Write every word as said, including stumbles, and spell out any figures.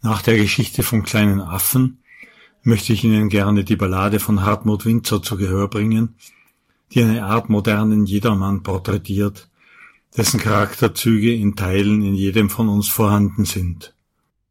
Nach der Geschichte vom kleinen Affen möchte ich Ihnen gerne die Ballade von Hartmut Winzer zu Gehör bringen, die eine Art modernen Jedermann porträtiert, dessen Charakterzüge in Teilen in jedem von uns vorhanden sind.